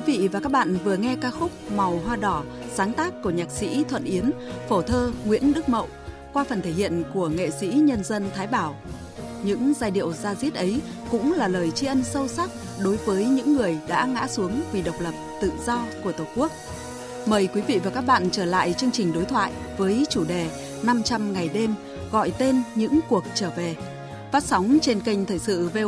vị và các bạn vừa nghe ca khúc Màu Hoa Đỏ, sáng tác của nhạc sĩ Thuận Yến, phổ thơ Nguyễn Đức Mậu, qua phần thể hiện của nghệ sĩ nhân dân Thái Bảo. Những giai điệu da diết ấy cũng là lời tri ân sâu sắc đối với những người đã ngã xuống vì độc lập, tự do của Tổ quốc. Mời quý vị và các bạn trở lại chương trình đối thoại với chủ đề 500 ngày đêm, gọi tên những cuộc trở về. Phát sóng trên kênh Thời sự VOV